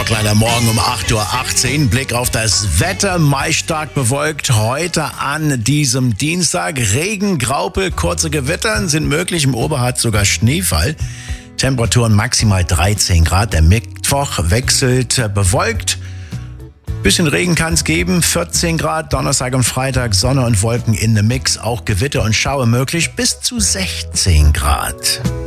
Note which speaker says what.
Speaker 1: Rockleiner morgen um 8.18 Uhr. Blick auf das Wetter, meist stark bewölkt. Heute an diesem Dienstag Regen, Graupel, kurze Gewitter sind möglich. Im Oberharz sogar Schneefall. Temperaturen maximal 13 Grad. Der Mittwoch wechselt bewölkt. Bisschen Regen kann es geben, 14 Grad. Donnerstag und Freitag Sonne und Wolken in the Mix. Auch Gewitter und Schauer möglich bis zu 16 Grad.